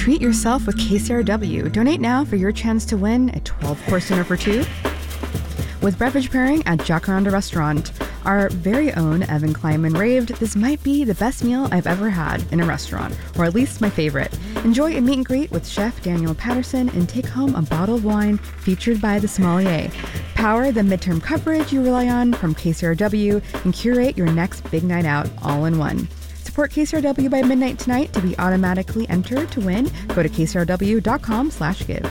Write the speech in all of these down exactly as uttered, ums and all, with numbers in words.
Treat yourself with K C R W. Donate now for your chance to win a twelve-course dinner for two with beverage pairing at Jacaranda Restaurant. Our very own Evan Kleinman raved, "This might be the best meal I've ever had in a restaurant, or at least my favorite." Enjoy a meet and greet with Chef Daniel Patterson and take home a bottle of wine featured by the sommelier. Power the midterm coverage you rely on from K C R W and curate your next big night out all in one. Support K C R W by midnight tonight to be automatically entered to win. Go to kcrw.com slash give.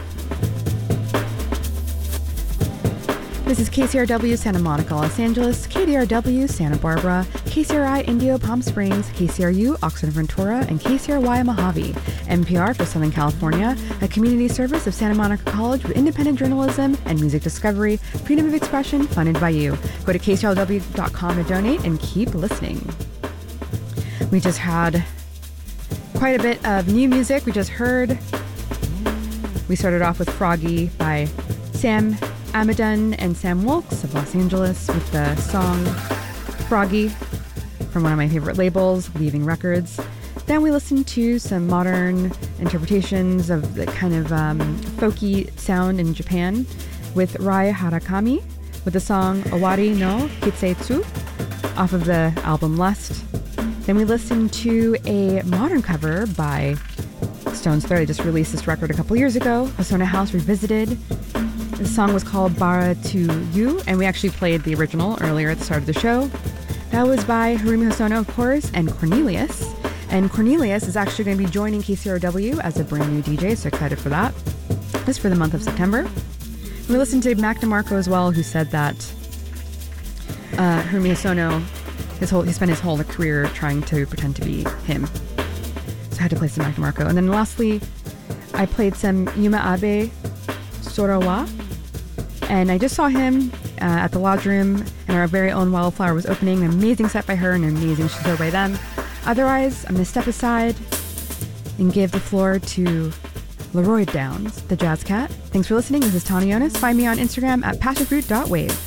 This is K C R W Santa Monica, Los Angeles, K D R W Santa Barbara, K C R I Indio Palm Springs, K C R U Oxnard Ventura, and K C R Y Mojave. N P R for Southern California, a community service of Santa Monica College with independent journalism and music discovery, freedom of expression funded by you. Go to k c r w dot com to donate and keep listening. We just had quite a bit of new music. We just heard, we started off with Froggy by Sam Amadon and Sam Wilkes of Los Angeles with the song Froggy from one of my favorite labels, Leaving Records. Then we listened to some modern interpretations of the kind of um, folky sound in Japan with Rai Harakami with the song Owari no Kitsetsu off of the album Lust. Then we listened to a modern cover by Stone's Throw. They just released this record a couple years ago, Hosono House Revisited. The song was called Bara to You, and we actually played the original earlier at the start of the show. That was by Harumi Hosono, of course, and Cornelius. And Cornelius is actually going to be joining K C R W as a brand new D J, so excited for that. This for the month of September. We listened to Mac DeMarco as well, who said that uh, Harumi Hosono, his whole, he spent his whole career trying to pretend to be him. So I had to play some Mac DeMarco. And then lastly, I played some Yuma Abe Sorawa. And I just saw him uh, at the Lodge Room, and our very own Wildflower was opening. An amazing set by her and an amazing show by them. Otherwise, I'm going to step aside and give the floor to Leroy Downs, the Jazz Cat. Thanks for listening. This is Tanya Yonis. Find me on Instagram at passionfruit dot wave.